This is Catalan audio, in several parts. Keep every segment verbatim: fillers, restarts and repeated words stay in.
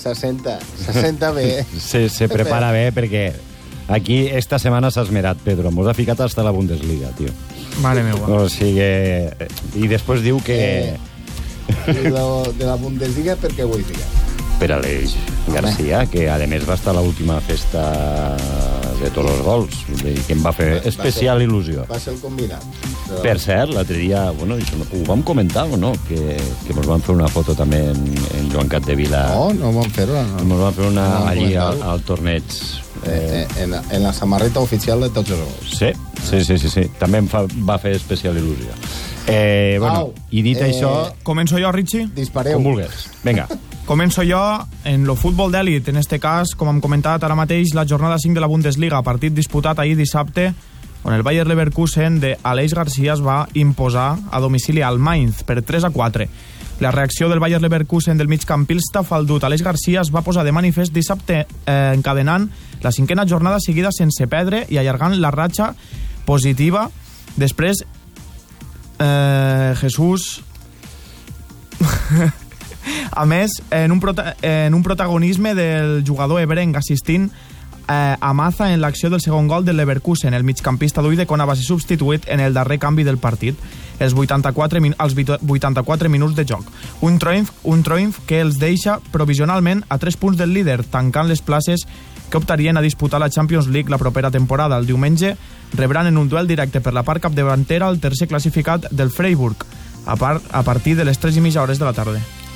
se senta, se senta bé. Se, se prepara bé perquè aquí esta setmana s'ha esmerat, Pedro. Mos ha ficat hasta la Bundesliga, tio. Mare meva. O sigui, i després diu que... Eh, de, la, de la Bundesliga perquè vull dir. Per Aleix Garcia, que a més va estar a l'última festa de tots els gols, que em va fer va, especial va ser, il·lusió. Va ser el combinat. Però... Per cert, l'altre dia, bueno, això no, ho vam comentar o no? Que, que ens van fer una foto també en, en Joan Capdevila. No, no vam fer-ho. No. Ens van fer una no allí al, al torneig. Eh, en, en la samarreta oficial de tots els gols. Sí, sí, sí, sí, sí. També em fa, va fer especial il·lusió. Eh, bueno, Au, i dit eh, això... Començo jo, Richie? Dispareu. Com vulguis. Vinga. Començo jo en lo futbol d'èlit. En este cas, com hem comentat ara mateix, la jornada cinc de la Bundesliga, partit disputat ahir dissabte, on el Bayer Leverkusen de Aleix Garcia es va imposar a domicili al Mainz per tres a quatre. La reacció del Bayer Leverkusen del migcampista faldut Aleix Garcia es va posar de manifest dissabte, eh, encadenant la cinquena jornada seguida sense perdre i allargant la ratxa positiva. Després, eh, Jesús... A més, en un, prota en un protagonisme del jugador ebrenc assistint eh, a Maza en l'acció del segon gol del Leverkusen. El migcampista d'Uidecona va ser substituït en el darrer canvi del partit, els vuitanta-quatre, als vuitanta-quatre minuts de joc. Un triomf, un triomf que els deixa provisionalment a tres punts del líder, tancant les places que optarien a disputar la Champions League la propera temporada. El diumenge rebran en un duel directe per la part capdavantera el tercer classificat del Freiburg, a, part, a partir de les tres i mitja hores de la tarda.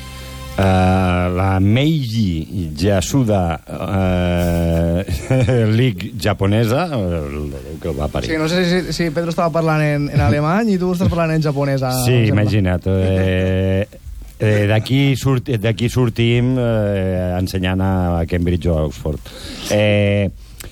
Uh, la Meiji Yasuda uh, League japonesa, uh, que va parir. Sí, no sé si, si Pedro estava parlant en, en alemany i tu estàs parlant en japonès. Sí, imagina't. Eh, eh, d'aquí surt, d'aquí sortim eh, ensenyant a Cambridge o a Oxford. Eh,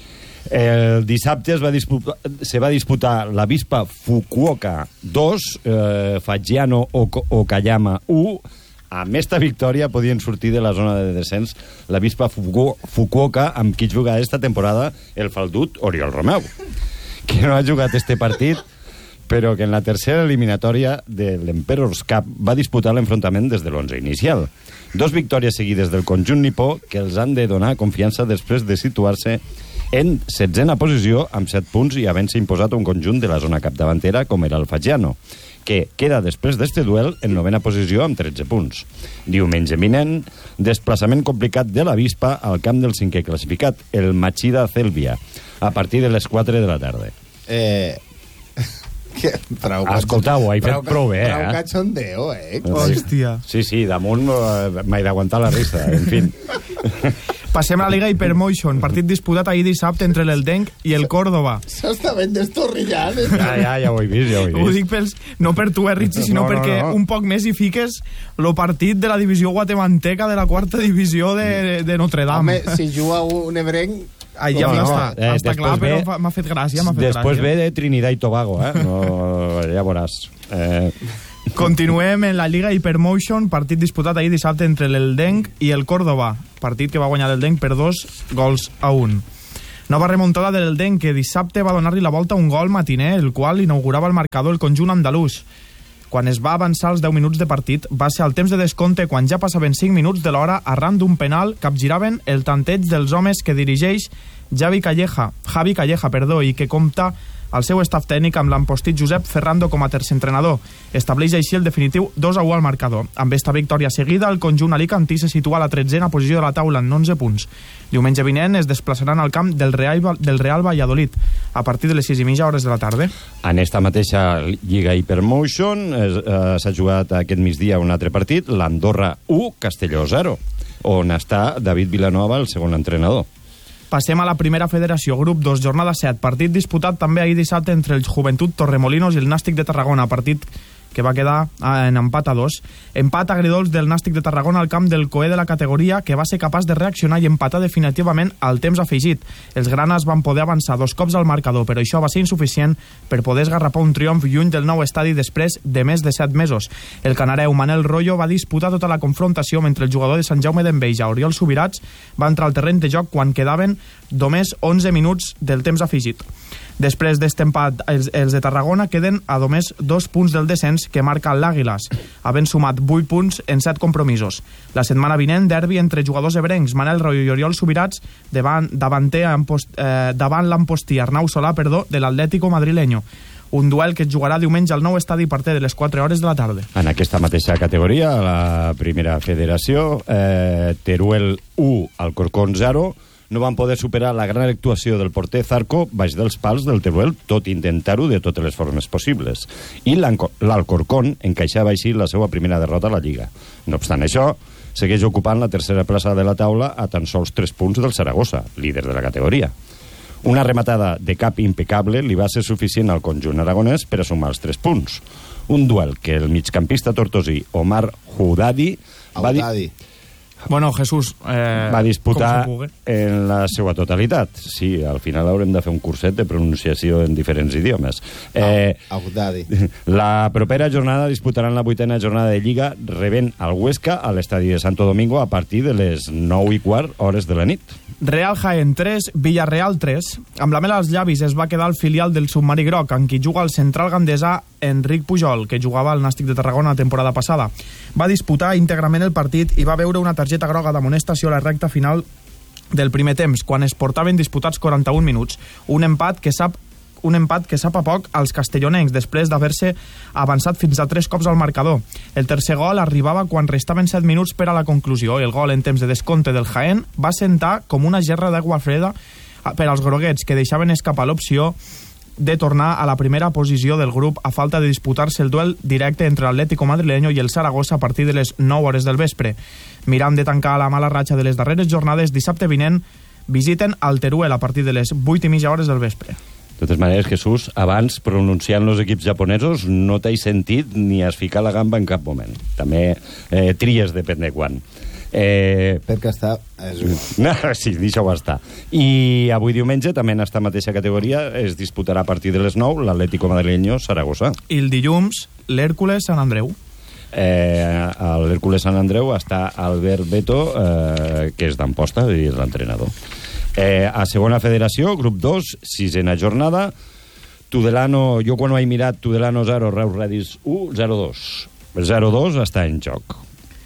el dissabte es va disputar, se va disputar la Vispa Fukuoka dos, eh, Fagiano Okayama u. Amb esta victòria podien sortir de la zona de descens la Vispa Fukuoka, amb qui juga esta temporada el faldut Oriol Romeu, que no ha jugat este partit, però que en la tercera eliminatòria de l'Emperor's Cup va disputar l'enfrontament des de l'onze inicial. Dos victòries seguides del conjunt nipó que els han de donar confiança després de situar-se en setzena posició amb set punts i havent-se imposat un conjunt de la zona capdavantera com era el Fagiano, que queda després d'este duel en novena posició amb tretze punts. Diumenge vinent, desplaçament complicat de la Vispa al camp del cinquè classificat, el Machida Celvia, a partir de les quatre de la tarda. Eh... Que, prou, escoltau, ho he fet prou bé, eh? Prou cachondeo, eh? Hòstia. Sí, sí, damunt uh, m'he d'aguantar la risa, en fin. Passem a la Liga Hypermotion, partit disputat ahir dissabte entre l'Eldenc i el Córdoba. S'està ben destorrillant. Eh? Ja, ja, ja ho he vist, ja ho he vist. Ho dic pels, no per tu, eh, Richie, sinó no, no, perquè no. un poc més hi fiques el partit de la divisió guatemalteca de la quarta divisió de, de Notre Dame. Home, si juga un ebrenc... Ai, ja no, està, eh, està clar, ve, però m'ha fet gràcia. Fet després gràcia. ve de Trinidad i Tobago, eh? No, ja veuràs. Eh... Continuem en la Liga Hypermotion, partit disputat ahir dissabte entre l'Eldenc i el Córdoba, partit que va guanyar l'Eldenc per dos gols a un. Nova remuntada de l'Eldenc, que dissabte va donar-li la volta a un gol matiner, el qual inaugurava el marcador el conjunt andalús. Quan es va avançar els deu minuts de partit, va ser al temps de descompte quan ja passaven cinc minuts de l'hora, arran d'un penal, capgiraven el tanteig dels homes que dirigeix Javi Calleja, Javi Calleja, perdó, i que compta el seu staff tècnic amb l'empostit Josep Ferrando com a tercer entrenador. Estableix així el definitiu dos a u al marcador. Amb esta victòria seguida, el conjunt alicantí se situa a la tretzena posició de la taula en onze punts. Diumenge vinent es desplaçaran al camp del Real, del Real Valladolid a partir de les sis i mitja hores de la tarda. En esta mateixa Lliga Hypermotion eh, s'ha jugat aquest migdia un altre partit, l'Andorra u, Castelló zero, on està David Vilanova, el segon entrenador. Passem a la primera federació, grup dos, jornada set, partit disputat també ahir dissabte entre el Joventut Torremolinos i el Nàstic de Tarragona, partit que va quedar en empat a dos. Empat agridolç del Nàstic de Tarragona al camp del coer de la categoria, que va ser capaç de reaccionar i empatar definitivament al temps afegit. Els granes van poder avançar dos cops al marcador, però això va ser insuficient per poder esgarrapar un triomf lluny del nou estadi després de més de set mesos. El canareu Manel Rollo va disputar tota la confrontació mentre el jugador de Sant Jaume d'Enveja, Oriol Subirats, va entrar al terreny de joc quan quedaven només onze minuts del temps afegit. Després d'este empat, els, els de Tarragona queden a només dos punts del descens que marca l'Àguiles, havent sumat vuit punts en set compromisos. La setmana vinent, derbi entre jugadors ebrencs, Manel Royo i Oriol Subirats, davant, davanter, eh, davant l'ampostí Arnau Solà, perdó, de l'Atlético madrileño. Un duel que es jugarà diumenge al nou estadi a partir de les quatre hores de la tarda. En aquesta mateixa categoria, a la primera federació, eh, Teruel u, Alcorcón zero, no van poder superar la gran actuació del porter Zarco baix dels pals del Teruel, tot intentar-ho de totes les formes possibles. I l'Alcorcón encaixava així la seva primera derrota a la Lliga. No obstant això, segueix ocupant la tercera plaça de la taula a tan sols tres punts del Saragossa, líder de la categoria. Una rematada de cap impecable li va ser suficient al conjunt aragonès per a sumar els tres punts. Un duel que el migcampista tortosí Omar Houdadi va, di bueno, Jesús, eh, va disputar en la seva totalitat. Sí, al final haurem de fer un curset de pronunciació en diferents idiomes. Eh, Houdadi. La propera jornada disputaran la vuitena jornada de Lliga rebent al Huesca a l'estadi de Santo Domingo a partir de les nou i quart hores de la nit. Real Jaén tres, Villarreal tres. Amb la mel als llavis es va quedar el filial del submarí groc, en qui juga el central gandesà Enric Pujol, que jugava al Nàstic de Tarragona la temporada passada. Va disputar íntegrament el partit i va veure una targeta groga d'amonestació a la recta final del primer temps, quan es portaven disputats quaranta-un minuts. Un empat que sap un empat que sap a poc als castellonencs després d'haver-se avançat fins a tres cops al marcador. El tercer gol arribava quan restaven set minuts per a la conclusió. El gol en temps de descompte del Jaén va sentar com una gerra d'aigua freda per als groguets, que deixaven escapar l'opció de tornar a la primera posició del grup a falta de disputar-se el duel directe entre l'Atlético madrileño i el Saragossa a partir de les nou hores del vespre. Mirant de tancar la mala ratxa de les darreres jornades, dissabte vinent visiten el Teruel a partir de les vuit i mitja hores del vespre. De totes maneres, Jesús, abans, pronunciant els equips japonesos, no t'has sentit ni has ficat la gamba en cap moment. També eh, tries, depèn de quan. Eh... Perquè està... No, sí, deixa-ho estar. I avui diumenge, també en aquesta mateixa categoria, es disputarà a partir de les nou l'Atlético madrileño Saragossa. I el dilluns, l'Hèrcules Sant Andreu. Eh, a l'Hèrcules Sant Andreu està Albert Beto, eh, que és d'Amposta i és l'entrenador. Eh, a segona federació, grup dos, sisena jornada, Tudelano, jo quan ho he mirat, Tudelano zero, Reus Redis u, zero dos. zero dos està en joc.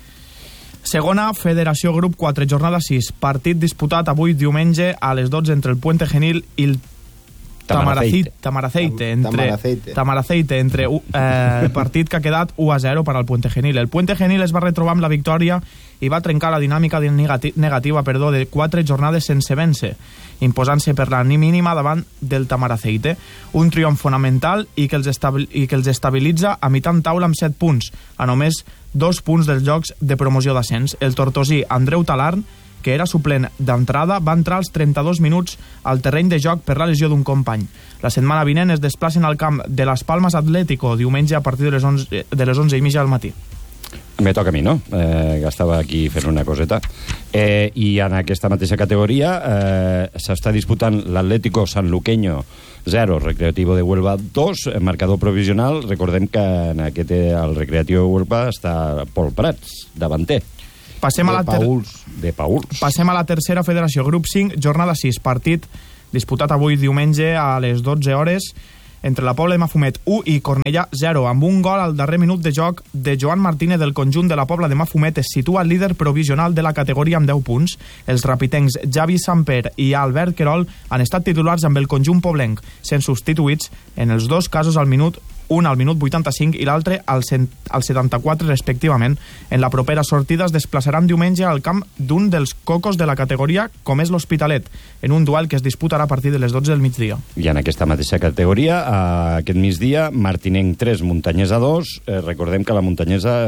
Segona federació, grup quatre, jornada sis, partit disputat avui diumenge a les dotze entre el Puente Genil i el Tamaraceite. Tamaraceite, entre, Tamaraceite. Tamaraceite, entre eh, partit que ha quedat u a zero per al Puente Genil. El Puente Genil es va retrobar amb la victòria i va trencar la dinàmica negati negativa perdó, de quatre jornades sense vèncer, imposant-se per la mínima davant del Tamaraceite. Un triomf fonamental i que els, i que els estabilitza a mitjan taula amb set punts, a només dos punts dels jocs de promoció d'ascens. El tortosí Andreu Talarn, que era suplent d'entrada, va entrar als trenta-dos minuts al terreny de joc per la lesió d'un company. La setmana vinent es desplacen al camp de Las Palmas Atlético, diumenge a partir de les onze, de les onze i mitja del matí. Me toca a mi, no? Eh, que estava aquí fent una coseta. Eh, I en aquesta mateixa categoria eh, s'està disputant l'Atlético Sanluqueño zero, Recreativo de Huelva dos, marcador provisional. Recordem que en aquest, el Recreativo de Huelva està Pol Prats, davanter. Passem a la ter... de Pauls. Passem a la tercera federació, grup cinc, jornada sis, partit disputat avui diumenge a les dotze hores entre la Pobla de Mafumet u i Cornellà zero, amb un gol al darrer minut de joc de Joan Martínez del conjunt de la Pobla de Mafumet. Es situa líder provisional de la categoria amb deu punts. Els rapitencs Javi Samper i Albert Querol han estat titulars amb el conjunt poblenc, sent substituïts en els dos casos al minut un al minut vuitanta-cinc i l'altre al, al setanta-quatre respectivament. En la propera sortida es desplaçaran diumenge al camp d'un dels cocos de la categoria, com és l'Hospitalet, en un duel que es disputarà a partir de les dotze del migdia. I en aquesta mateixa categoria, aquest migdia, Martinenc tres, Muntanyesa dos. Eh, recordem que la Muntanyesa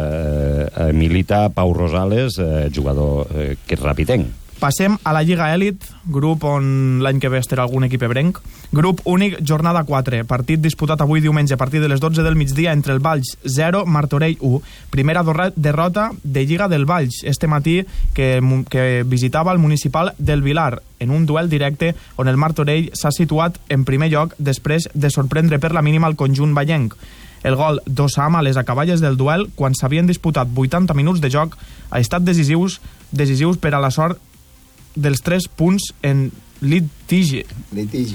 eh, eh, milita Pau Rosales, eh, jugador eh, que és rapitenc. Passem a la Lliga Elit, grup on l'any que ve estarà algun equip ebrenc. Grup únic, jornada quatre, partit disputat avui diumenge a partir de les dotze del migdia entre el Valls zero, Martorell u. Primera derrota de Lliga del Valls este matí que, que visitava el municipal del Vilar, en un duel directe on el Martorell s'ha situat en primer lloc després de sorprendre per la mínima el conjunt vallenc. El gol d'Osam a les acaballes del duel, quan s'havien disputat vuitanta minuts de joc, ha estat decisius, decisius per a la sort dels tres punts en litigi. Litigi.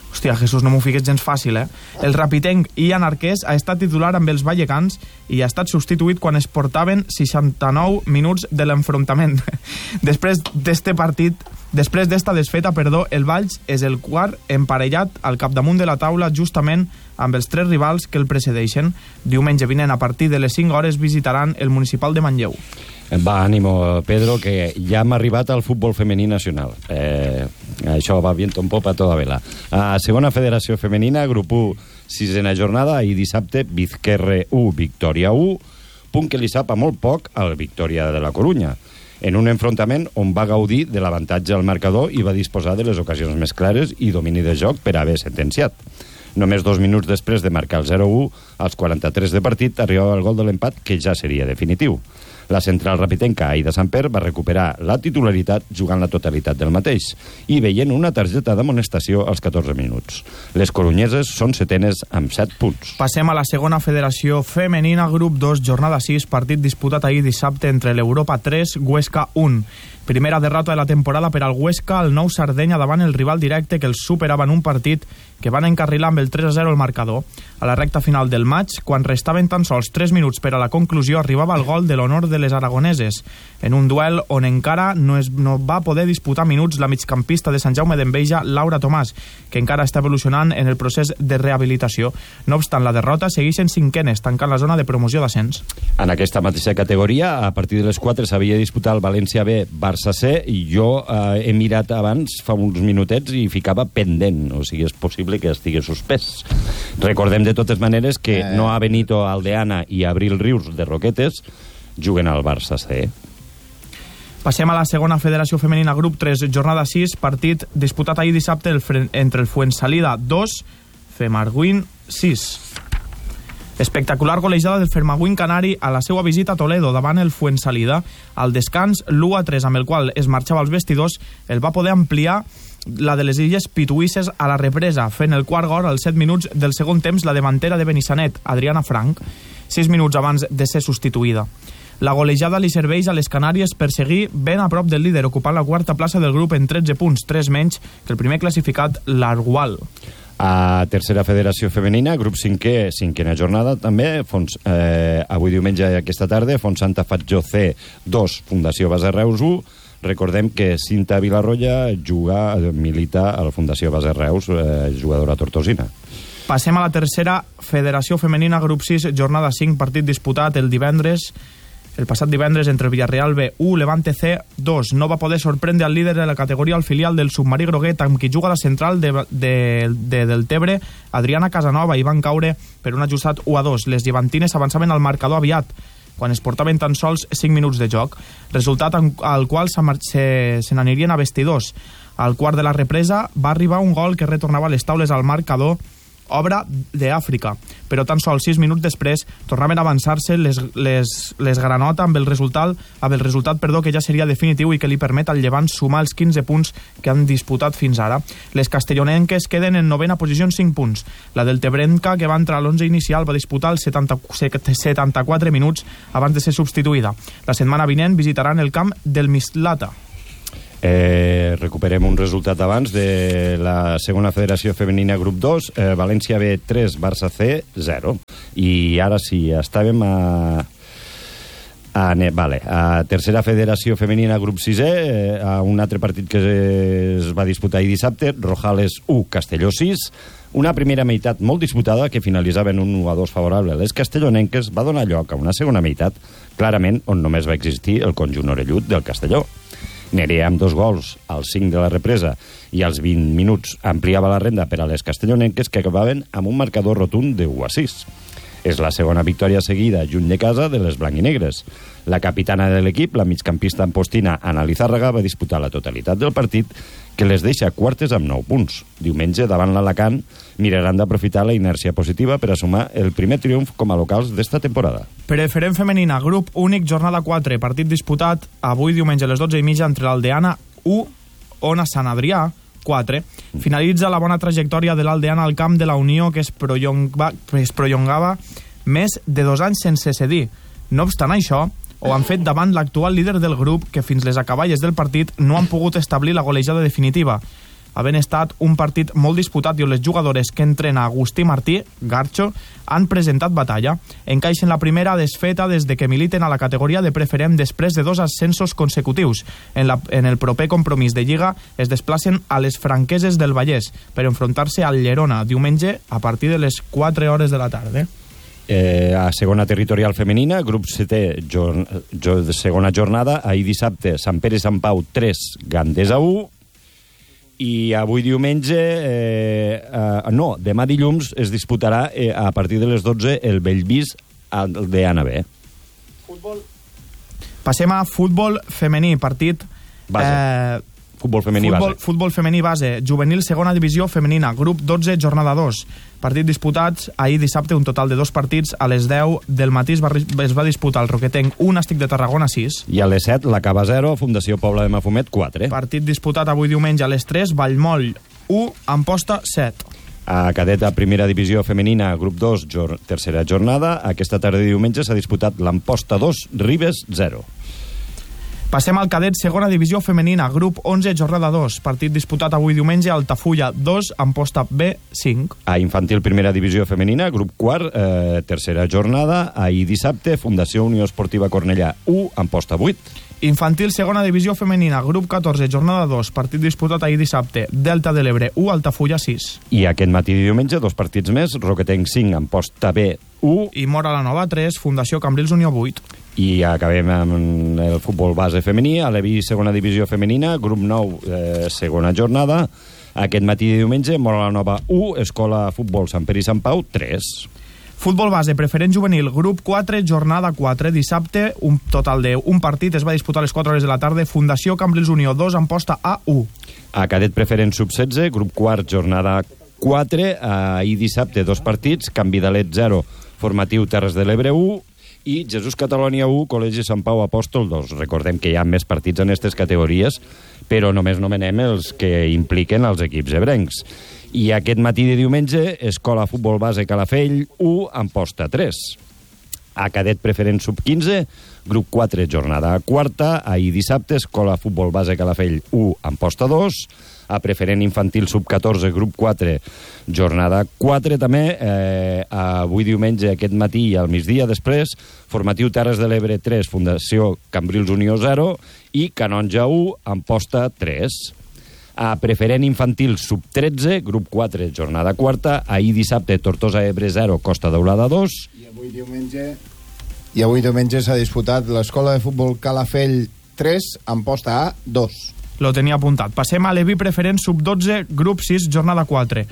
Hòstia, Jesús, no m'ho fiques gens fàcil, eh? El rapitenc Ian Arqués ha estat titular amb els vallecans i ha estat substituït quan es portaven seixanta-nou minuts de l'enfrontament. Després d'este partit, després d'esta desfeta, perdó, el Valls és el quart emparellat al capdamunt de la taula justament amb els tres rivals que el precedeixen. Diumenge vinent, a partir de les cinc hores, visitaran el municipal de Manlleu. Va, ànimo, Pedro, que ja hem arribat al futbol femení nacional. Eh, això va viento en popa toda vela. A segona federació femenina, grup u, sisena jornada, i dissabte, Vizquerre u, Victòria u, punt que li sap a molt poc al Victòria de la Corunya, en un enfrontament on va gaudir de l'avantatge al marcador i va disposar de les ocasions més clares i domini de joc per haver sentenciat. Només dos minuts després de marcar el zero u, als quaranta-tres de partit, arribava el gol de l'empat, que ja seria definitiu. La central rapitenca Aida Samper va recuperar la titularitat jugant la totalitat del mateix i veient una targeta d'amonestació als catorze minuts. Les corunyeses són setenes amb set punts. Passem a la segona federació femenina, grup dos, jornada sis, partit disputat ahir dissabte entre l'Europa tres, Huesca un. Primera derrota de la temporada per al Huesca, el nou Sardenya davant el rival directe que els superava en un partit que van encarrilar amb el tres a zero el marcador. A la recta final del maig, quan restaven tan sols tres minuts per a la conclusió, arribava el gol de l'honor de les aragoneses, en un duel on encara no, es, no va poder disputar minuts la migcampista de Sant Jaume d'Enveja, Laura Tomàs, que encara està evolucionant en el procés de rehabilitació. No obstant la derrota, segueixen cinquenes, tancant la zona de promoció d'ascens. En aquesta mateixa categoria, a partir de les quatre s'havia disputat el València B, Barça C, i jo eh, he mirat abans, fa uns minutets, i ficava pendent, o sigui, és possible que estigui suspès. Recordem de totes maneres que eh. Noa Benito Aldeana i Abril Rius de Roquetes juguen al Barça C. Passem a la segona federació femenina, grup tres, jornada sis, partit disputat ahir dissabte el fre- entre el Fuensalida dos, Femarguín sis. Espectacular golejada del Fermagüín Canari a la seva visita a Toledo davant el Fuensalida. Al descans, l'u a tres, amb el qual es marxava als vestidors, el va poder ampliar la de les Illes Pituïsses a la represa, fent el quart gol als set minuts del segon temps la davantera de Benissanet, Adriana Frank, sis minuts abans de ser substituïda. La golejada li serveix a les Canàries per seguir ben a prop del líder, ocupant la quarta plaça del grup en tretze punts, tres menys que el primer classificat, l'Argual. A tercera federació femenina, grup cinquè, cinquena jornada, també, fons, eh, avui diumenge aquesta tarda, Fontsanta Fatjó C dos, Fundació Base Reus u. Recordem que Cinta Vilarroya juga, milita a la Fundació Base Reus, eh, jugadora tortosina. Passem a la tercera federació femenina, grup sis, jornada cinc, partit disputat el divendres, el passat divendres entre el Villarreal B u, Levante C dos. No va poder sorprendre al líder de la categoria, el filial del submarí groguet, amb qui juga la central de, de, de Deltebre, Adriana Casanova, i van caure per un ajustat u a dos. Les llevantines avançaven al marcador aviat, quan es portaven tan sols cinc minuts de joc, resultat al qual se, se n'anirien a vestidors. Al quart de la represa va arribar un gol que retornava les taules al marcador, obra d'Àfrica, però tan sols sis minuts després tornaven a avançar-se les, les, les Granota amb el resultat, amb el resultat perdó, que ja seria definitiu i que li permet al Llevant sumar els quinze punts que han disputat fins ara. Les castellonenques queden en novena posició en cinc punts. La del Tebrenca, que va entrar a l'onze inicial, va disputar els setanta, setanta-quatre minuts abans de ser substituïda. La setmana vinent visitaran el camp del Mislata. Eh, recuperem un resultat abans de la segona federació femenina grup dos, eh, València B tres, Barça C zero. I ara sí, estàvem a a, vale, a tercera federació femenina grup sisè, eh, a un altre partit que es va disputar ahir dissabte, Rojales u, Castelló sis. Una primera meitat molt disputada que finalitzava en un u a dos favorable a les castellonenques va donar lloc a una segona meitat clarament on només va existir el conjunt orellut del Castelló. Nerea, amb dos gols als cinc de la represa i als vint minuts, ampliava la renda per a les castellonenques, que acabaven amb un marcador rotund de u a sis. És la segona victòria seguida, lluny de casa, de les blanquinegres. La capitana de l'equip, la migcampista ampostina Ana Lizárraga, va disputar la totalitat del partit, que les deixa quartes amb nou punts. Diumenge, davant l'Alacant, miraran d'aprofitar la inèrcia positiva per a sumar el primer triomf com a locals d'esta temporada. Preferent femenina, grup únic, jornada quatre, partit disputat avui diumenge a les dotze i mitja entre l'Aldeana u, Ona Sant Adrià quatre. Finalitza la bona trajectòria de l'Aldeana al camp de la Unió, que es, prolonga, es prolongava més de dos anys sense cedir. No obstant això, ho han fet davant l'actual líder del grup, que fins les acaballes del partit no han pogut establir la golejada definitiva. havent estat un partit molt disputat i on les jugadores que entrena Agustí Martí, Garcho, han presentat batalla. Encaixen la primera desfeta des de que militen a la categoria de preferent després de dos ascensos consecutius. En, la, en el proper compromís de Lliga es desplacen a les Franqueses del Vallès per enfrontar-se al Llerona diumenge a partir de les quatre hores de la tarda. Eh, a segona territorial femenina, grup setè, jorn, jo, segona jornada, ahir dissabte, Sant Pere i Sant Pau tres, Gandesa u, i avui diumenge, eh, eh, no, demà dilluns es disputarà eh, a partir de les dotze el Bellvís de A N B. Futbol. Passem a futbol femení, partit... Base. Eh, Futbol femení futbol, base. Futbol femení base, juvenil segona divisió femenina, grup dotze, jornada dos. Partit disputats ahir dissabte, un total de dos partits. A les deu del matí es va, es va disputar el Roquetenc un, Nàstic de Tarragona sis. I a les set, la Cava zero, Fundació Pobla de Mafumet quatre. Partit disputat avui diumenge a les tres, Vallmoll u, Amposta set. A cadeta primera divisió femenina, grup dos, jor tercera jornada. Aquesta tarda de diumenge s'ha disputat l'Amposta dos, Ribes zero. Passem al cadet segona divisió femenina, grup onze, jornada dos. Partit disputat avui diumenge, Altafulla dos, Amposta B cinc. A infantil primera divisió femenina, grup quart, eh, tercera jornada. Ahir dissabte, Fundació Unió Esportiva Cornellà u, Amposta vuit. Infantil segona divisió femenina, grup catorze, jornada dos. Partit disputat ahir dissabte, Delta de l'Ebre u, Altafulla sis. I aquest matí de diumenge, dos partits més, Roquetenc cinc, Amposta B u. I Mora la Nova tres, Fundació Cambrils Unió vuit. I acabem amb el futbol base femení, a l'Evi segona divisió femenina, grup nou, eh, segona jornada. Aquest matí de diumenge, Mora la Nova u, Escola Futbol Sant Pere i Sant Pau tres. Futbol base preferent juvenil, grup quatre, jornada quatre. Dissabte, un total de un partit es va disputar a les quatre hores de la tarda, Fundació Cambrils Unió dos, Amposta A u. A cadet preferent sub setze, grup quart, jornada quatre. Ahir dissabte, dos partits, Can Vidalet zero, Formatiu Terres de l'Ebre u, i Jesús Catalònia u, Col·legi Sant Pau Apòstol dos. Recordem que hi ha més partits en aquestes categories, però només nomenem els que impliquen els equips ebrencs. I aquest matí de diumenge, Escola Futbol Base Calafell u, Amposta tres. A cadet preferent sub quinze, grup quatre, jornada quarta. Ahir dissabte, Escola Futbol Base Calafell u, Amposta dos. A preferent infantil sub catorze, grup quatre, jornada quatre també. Eh, avui diumenge, aquest matí i al migdia després, Formatiu Terres de l'Ebre tres, Fundació Cambrils Unió zero i Canonja u, Amposta tres. A preferent infantil sub tretze, grup quatre, jornada quarta. Ahir dissabte, Tortosa Ebre zero, Costa Daurada dos. I avui diumenge i avui diumenge s'ha disputat l'Escola de Futbol Calafell tres, Amposta A dos. Lo tenia apuntat. Passem a l'Evi preferent sub dotze, grup sis, jornada quatre.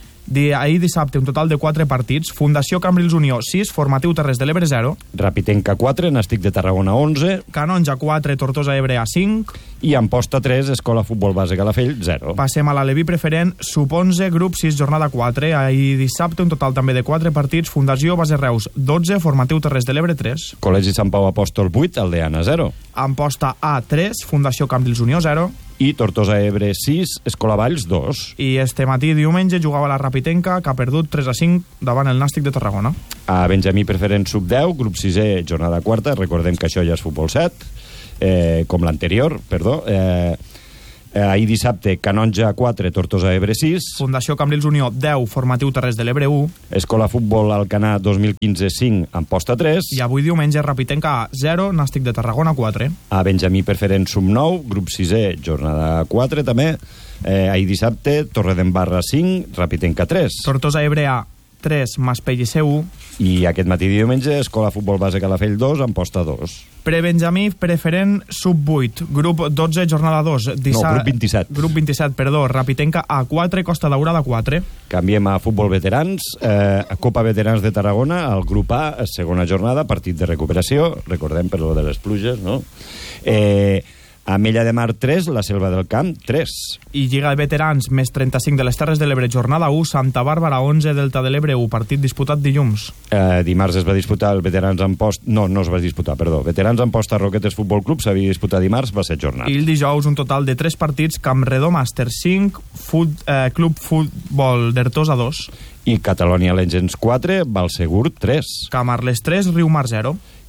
De ahir dissabte, un total de quatre partits. Fundació Cambrils Unió sis, Formatiu Terres de l'Ebre zero. Rapitenca quatre, Nàstic de Tarragona onze. Canonja quatre, Tortosa Ebre A cinc. I Amposta tres, Escola Futbol Base Calafell zero. Passem a la Levi preferent sub onze, grup sis, jornada quatre. Ahir dissabte, un total també de quatre partits. Fundació Base Reus dotze, Formatiu Terres de l'Ebre tres. Col·legi Sant Pau Apòstol vuit, Aldeana zero. Amposta A tres, Fundació Cambrils Unió zero. I Tortosa Ebre sis, Escola Valls dos. I este matí, diumenge, jugava la Rapitenca, que ha perdut tres a cinc davant el Nàstic de Tarragona. A Benjamí preferent sub deu, grup sisè, jornada quarta. Recordem que això ja és futbol set, eh, com l'anterior, perdó. Eh, eh, ahir dissabte, Canonja quatre, Tortosa Ebre sis. Fundació Cambrils Unió deu, Formatiu Terres de l'Ebre u. Escola Futbol Alcanar dos mil quinze cinc, Amposta tres. I avui diumenge, Rapitenca A zero, Nàstic de Tarragona quatre. A Benjamí preferent sub nou, grup sisè, jornada quatre també. Eh, ahir dissabte, Torredembarra cinc, Rapitenca tres. Tortosa Ebre A tres, Maspellicer u. I aquest matí de diumenge, Escola Futbol Base Calafell dos, Amposta dos. Prebenjamí preferent sub vuit, grup dotze, jornada dos. Dissa... No, grup vint-i-set. Grup vint-i-set, perdó. Rapitenca A quatre, Costa Daurada quatre. Canviem a futbol veterans. Eh, Copa Veterans de Tarragona, el grup A, segona jornada, partit de recuperació. Recordem per lo de les pluges, no? Eh... Amella de Mar tres, la Selva del Camp tres. I Lliga de Veterans més trenta-cinc de les Terres de l'Ebre, jornada u, Santa Bàrbara onze, Delta de l'Ebre u, partit disputat dilluns. Eh, dimarts es va disputar el Veterans Amposta... No, no es va disputar, perdó. Veterans Amposta Roquetes Futbol Club s'havia disputat dimarts, va ser jornada. I el dijous un total de tres partits, Campredó Màster cinc, fut, eh, Club Futbol d'Ertosa dos. I Catalonia Legends quatre, Valsegur tres. Camarles tres, Riumar zero.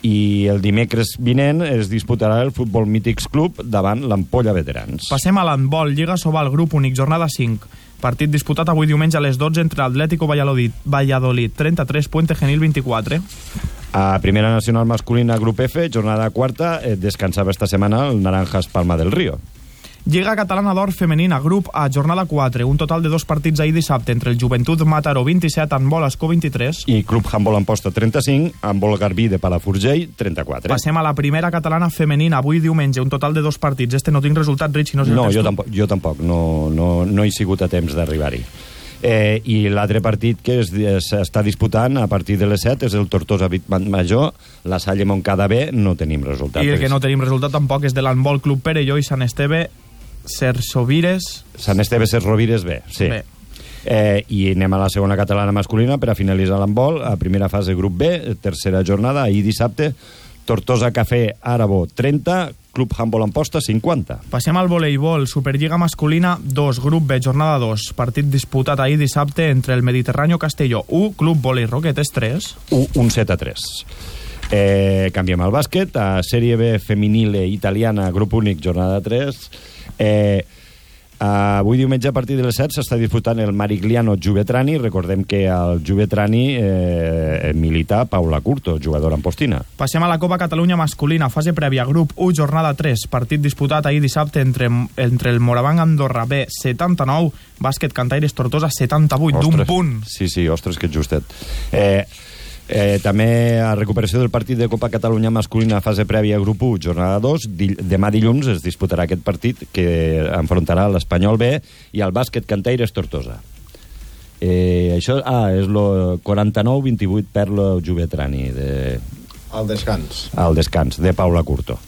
I el dimecres vinent es disputarà el Futbol Mítics Club davant l'Ampolla Veterans. Passem a l'handbol, Lliga Sobal, grup únic, jornada cinc. Partit disputat avui diumenge a les dotze entre Atlético Valladolid, Valladolid trenta-tres, Puente Genil vint-i-quatre. A Primera Nacional Masculina, grup F, jornada quarta, eh, descansava esta setmana el Naranjas Palma del Río. Lliga Catalana d'Or Femenina, grup A, jornada quatre, un total de dos partits ahir dissabte entre el Joventut Mataró vint-i-set, Handbol Escó vint-i-tres. I Club Handbol Amposta trenta-cinc, Handbol Garbí de Palafrugell trenta-quatre. Passem a la Primera Catalana Femenina, avui diumenge, un total de dos partits. Este no tinc resultat, Rich, si no sé No, jo tu. tampoc, jo tampoc, no, no, no he sigut a temps d'arribar-hi. Eh, I l'altre partit que s'està disputant a partir de les set és el Tortosa Vic Major, la Salle Montcada B, no tenim resultat. I el que no tenim resultat tampoc és de l'Handbol Club Perelló i Sant Esteve Sersovires. Sant Esteve Sersovires B, sí. B. Eh, I anem a la segona catalana masculina per a finalitzar l'handbol, a primera fase grup B, tercera jornada, ahir dissabte, Tortosa Cafè Àrabo trenta, Club Handbol Amposta cinquanta. Passem al voleibol, Superliga masculina dos, grup B, jornada dos, partit disputat ahir dissabte entre el Mediterráneo Castelló u, Club Volei Roquetes tres. Un set a tres. Eh, canviem al bàsquet, a Sèrie B femenile italiana, grup únic, jornada tres. Eh, avui diumenge a partir de les set s'està disputant el Marigliano Juvetrani. Recordem que al Juvetrani eh, milita Paula Curto, jugadora ampostina. Passem a la Copa Catalunya masculina, fase prèvia, grup u, jornada tres, partit disputat ahir dissabte entre, entre el Morabanc Andorra B setanta-nou, bàsquet Cantaires Tortosa setanta-vuit, d'un punt. Sí, sí, ostres, que justet. Eh, Eh, també a recuperació del partit de Copa Catalunya masculina fase prèvia grup u, jornada dos. Di demà dilluns es disputarà aquest partit que enfrontarà l'Espanyol B i el bàsquet Cantaires Tortosa. Eh, això ah, és el quaranta-nou vint-i-vuit per lo Juvetrani de... Al descans. Al descans, de Paula Curto.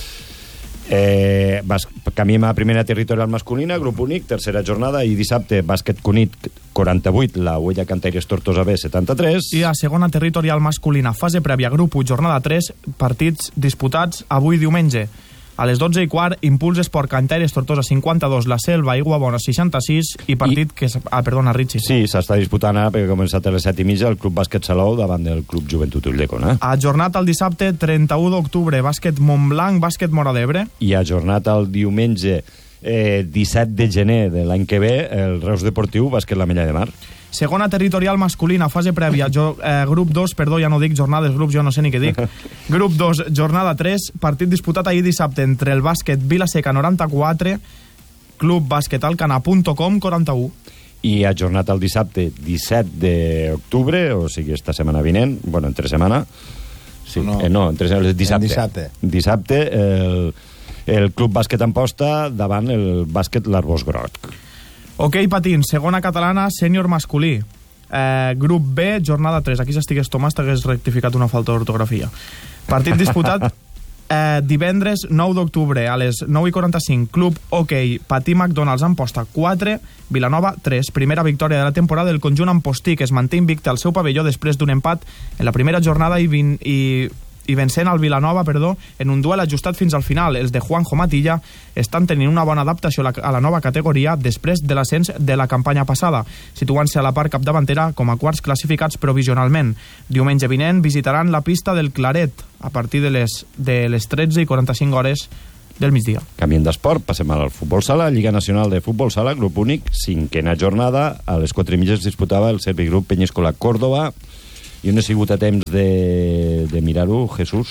Eh, canviem a primera territorial masculina, grup únic, tercera jornada, i dissabte bàsquet Cunit quaranta-vuit, la Huella Cantaires Tortosa B setanta-tres. I a segona territorial masculina, fase prèvia, grup u, jornada tres, partits disputats avui diumenge. A les dotze i quart, Impuls Esport Cantaires Tortosa cinquanta-dos, La Selva Aigua Bona seixanta-sis i partit I... que... Ah, perdona, Richie. Sí, s'està disputant ara perquè ha començat a les set i mitja el Club Bàsquet Salou davant del Club Joventut Ulldecona. Eh? Ajornat el dissabte trenta-u d'octubre, bàsquet Montblanc, bàsquet Móra d'Ebre. I ajornat el diumenge eh, disset de gener de l'any que ve el Reus Deportiu, bàsquet l'Ametlla de Mar. Segona territorial masculina, fase prèvia, jo, eh, grup dos, perdó, ja no dic jornades, grups, jo no sé ni què dic. Grup dos, jornada tres, partit disputat ahir dissabte entre el bàsquet Vilaseca noranta-quatre, Club Bàsquet Alcanar punt com quaranta-u. I ajornat el dissabte disset d'octubre, o sigui, esta setmana vinent, bueno, entre setmana, sí, no, eh, no entre dissabte. dissabte. Dissabte, el, el Club Bàsquet Amposta davant el bàsquet l'Arbós Groc. Ok, patins, segona catalana, sènior masculí. Eh, grup B, jornada tres. Aquí s'estigués Tomàs, t'hagués rectificat una falta d'ortografia. Partit disputat eh, divendres nou d'octubre a les nou i quaranta-cinc. Club Hockey Patí McDonald's Amposta quatre, Vilanova tres. Primera victòria de la temporada del conjunt ampostí, que es manté invicte al seu pavelló després d'un empat en la primera jornada i, vin, i, i vencent al Vilanova, perdó, en un duel ajustat fins al final. Els de Juanjo Matilla estan tenint una bona adaptació a la, a la nova categoria després de l'ascens de la campanya passada, situant-se a la part capdavantera com a quarts classificats provisionalment. Diumenge vinent visitaran la pista del Claret a partir de les, de les tretze i quaranta-cinc hores del migdia. Canviem d'esport, passem al futbol sala. Lliga Nacional de Futbol Sala, grup únic, cinquena jornada. A les quatre i mitja es disputava el Servigrup Peñíscola Córdoba. Jo no he sigut a temps de, de mirar-ho, Jesús,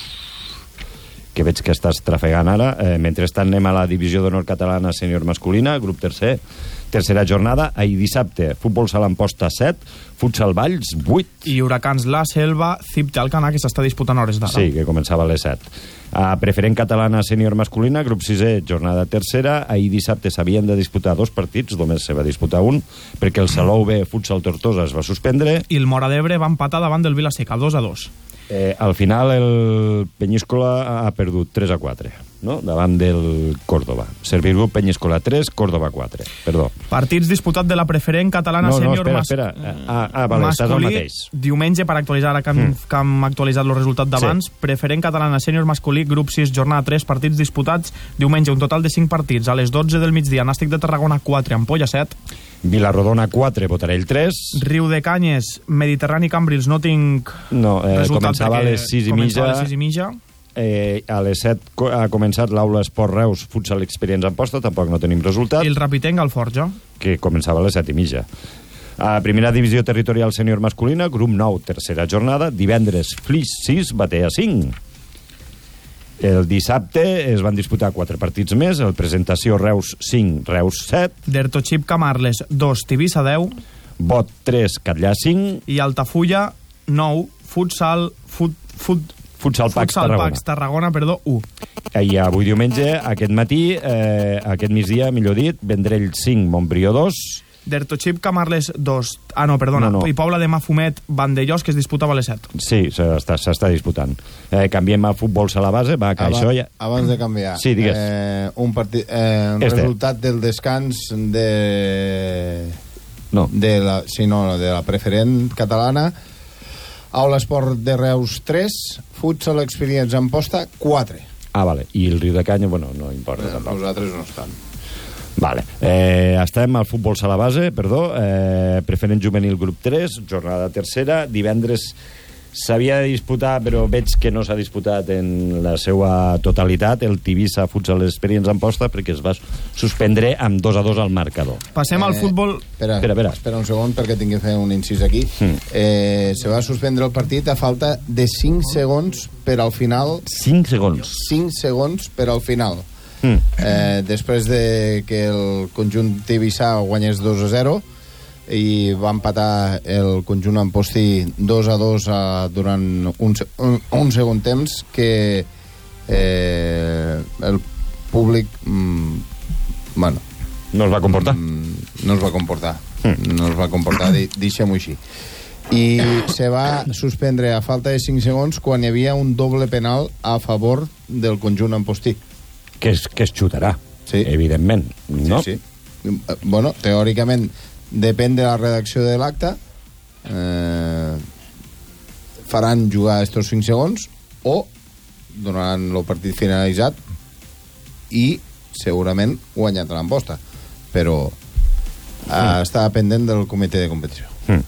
que veig que estàs trafegant ara. Eh, mentrestant anem a la divisió d'honor catalana sènior masculina, grup tercer, tercera jornada. Ahir dissabte, futbol sala Amposta set, futsal Valls vuit. I Huracans La Selva, Cipte Alcanar, que s'està disputant hores d'ara. Sí, que començava a les set. A preferent catalana sènior masculina, grup sisè, jornada tercera. Ahir dissabte s'havien de disputar dos partits, només se va disputar un, perquè el Salou B Futsal Tortosa es va suspendre. I el Móra d'Ebre va empatar davant del Vilaseca, dos a dos. Eh, al final el Peñíscola ha perdut tres a quatre. no? Davant del Córdoba. Servir-Grup Penyescola tres, Córdoba quatre. Perdó. Partits disputats de la preferent catalana No, no, sènior espera, mas... espera. Ah, ah, vale, estàs al mateix. Diumenge, per actualitzar, ara que hem, Mm. que hem actualitzat els resultats d'abans, Sí. preferent catalana sènior masculí, grup sis, jornada tres, partits disputats. Diumenge, un total de cinc partits. A les dotze del migdia, Nàstic de Tarragona quatre, Ampolla set. Vilarrodona quatre, Botarell tres. Riu de Canyes, Mediterrani Cambrils, no tinc No, eh, resultat començava a perquè les sis i començava mitja. a les sis i mitja. Eh, a les set co- ha començat l'aula Esport Reus, Futsal Experience Amposta, tampoc no tenim resultat, I el Rapitenc al Forja. que començava a les set i mitja. A primera divisió territorial sènior masculina, grup nou, tercera jornada, divendres Flix sis, Batea cinc. El dissabte es van disputar quatre partits més, el Presentació Reus cinc, Reus set, Dertochip Camarles dos, Tivissa deu. Bot tres, Catllà cinc, I Altafulla nou, Futsal... Fut, fut, Futsal Pax Futsal Tarragona. Pax Tarragona, perdó, u. I avui diumenge, aquest matí, eh, aquest migdia, millor dit, Vendrell cinc, Montbrió dos, Dertochip Camarles dos. Ah, no, perdona. No, no. I Pobla de Mafumet, Vandellós, que es disputava a les set. sí, s'està s'està disputant. Eh, canviem a futbol sala base, va, que Abans, això ja... abans de canviar, Sí, digues. eh, un, partit, eh, un Este. resultat del descans de... No, de la, sí, no, de la preferent catalana. Aula Esport de Reus tres, Futsal Experience Amposta quatre. ah, vale. I el Riu de Canya, bueno, no importa Eh, tampoc. Nosaltres no estan. Vale. Eh, estem al futbol sala base, perdó, eh, preferent juvenil grup tres, jornada tercera, divendres s'havia de disputar, però veig que no s'ha disputat en la seva totalitat, el Tivissa Futsal Experience Amposta, perquè es va suspendre amb dos a dos al marcador. Passem al futbol... Espera, Espera, espera. espera un segon perquè tinc que fer un incís aquí. Mm. Eh, se va suspendre el partit a falta de cinc segons per al final. cinc segons. cinc segons per al final. Mm. Eh, després de que el conjunt Tivissà guanyés dos a zero i va empatar el conjunt Amposti dos a dos a, durant un, se- un, un segon temps que eh, el públic mm, bueno, No es va comportar? mm, no es va comportar Mm. no es va comportar, di- deixem-ho així. I se va suspendre a falta de cinc segons quan hi havia un doble penal a favor del conjunt Ampostí. Que es, que es xutarà, Sí. evidentment, no? Sí, sí. Bueno, teòricament depèn de la redacció de l'acte, eh, faran jugar estos cinc segons o donaran el partit finalitzat i segurament guanyat l'Amposta, però eh, està pendent del comitè de competició. Mm.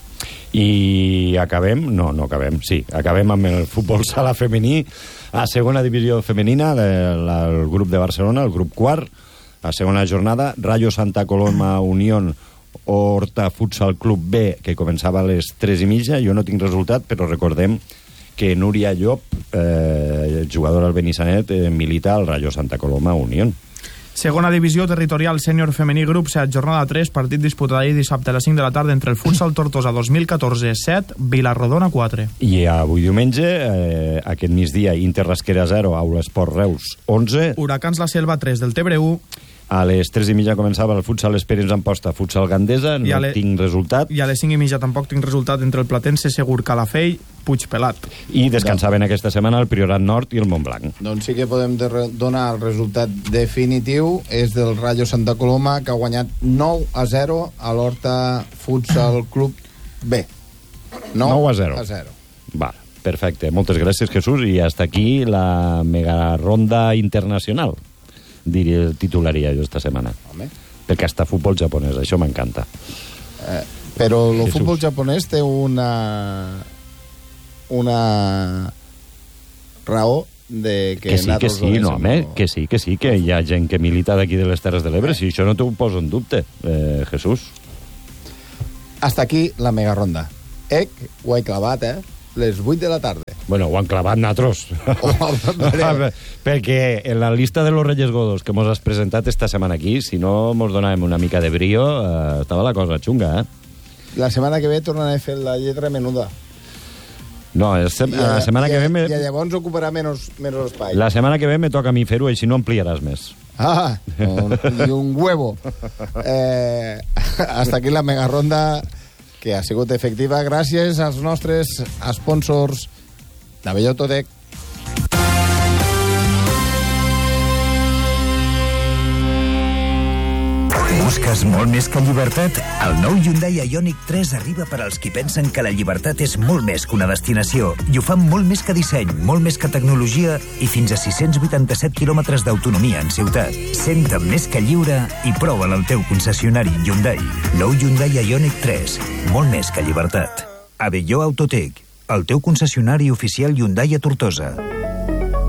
I acabem, no, no acabem, sí, acabem amb el futbol sala femení a segona divisió femenina del el grup de Barcelona, el grup quart, a segona jornada, Rayo Santa Coloma Unión Horta Futsal Club B, que començava a les tres i mitja. Jo no tinc resultat, però recordem que Núria Llop, eh, jugadora al Benissanet, eh, milita al Rayo Santa Coloma Unión. Segona divisió territorial sènior femení grup set, jornada tres, partit disputat ahir dissabte a les cinc de la tarda entre el Futsal Tortosa dos mil catorze set, Vilarrodona quatre. I avui diumenge, eh, aquest migdia, Inter Rasquera zero, Aula Esport Reus onze. Huracans La Selva tres del Tebre u A les tres i mitja començava el Futsal Experience Amposta, Futsal Gandesa, no I a le- tinc resultat. i a les cinc i mitja tampoc tinc resultat entre el Platense Segur Calafell, Puigpelat. I descansaven aquesta setmana el Priorat Nord i el Montblanc. Doncs sí que podem de donar el resultat definitiu, és del Rayo Santa Coloma, que ha guanyat nou a zero a l'Horta Futsal Club B. nou a zero. a zero. Va, perfecte. Moltes gràcies, Jesús, i hasta aquí la mega ronda internacional, diria, titularia jo esta setmana. Home. Perquè hasta futbol japonès, això m'encanta. Eh, però el Jesús. futbol japonès té una una raó de que, Que sí, que nosaltres sí, no, donéssim home, el- que sí, que sí, que hi ha gent que milita d'aquí de les Terres de l'Ebre, si això no t'ho poso en dubte, eh, Jesús. Hasta aquí la mega ronda. Ec, ho he clavat, eh? Les vuit de la tarda. Bueno, ho han clavat natros. Oh, vale. Perquè en la lista de los Reyes Godos que mos has presentat esta setmana aquí, si no mos donàvem una mica de brío, eh, estava la cosa xunga, eh? La setmana que ve tornaré a fer la lletra menuda. No, el sem I a, la setmana i que a, ve... Me... I llavors ocuparà menys, menys espai. La setmana que ve me toca a mi fer-ho, així no ampliaràs més. Ah, un, i un huevo. Eh, hasta aquí la mega ronda, que ha sigut efectiva gràcies als nostres sponsors de Bellototec. Busques molt més que llibertat? El nou Hyundai Ioniq tres arriba per als qui pensen que la llibertat és molt més que una destinació i ho fan molt més que disseny, molt més que tecnologia i fins a sis-cents vuitanta-set quilòmetres d'autonomia en ciutat. Senta't més que lliure i prova'l al teu concessionari Hyundai. Nou Hyundai Ioniq tres, molt més que llibertat. Avelló Autotec, el teu concessionari oficial Hyundai a Tortosa.